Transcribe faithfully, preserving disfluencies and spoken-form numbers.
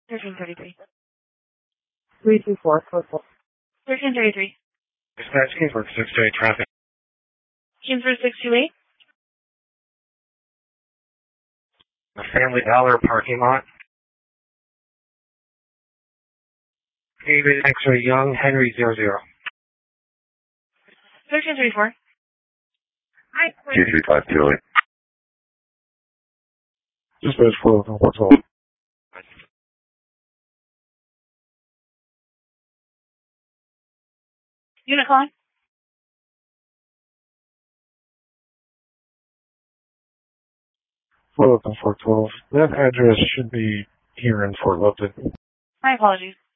thirteen thirty-three. three two four, code four. thirteen thirty-three. Dispatch Kingsburg six two eight traffic. Kingsburg six two eight. The Family Dollar parking lot. David X-ray Young, Henry zero zero. thirteen thirty-four. Two three five two eight. Dispatch four oh four twelve. Unit calling. four oh four twelve. That address should be here in Fort Lupton. My apologies.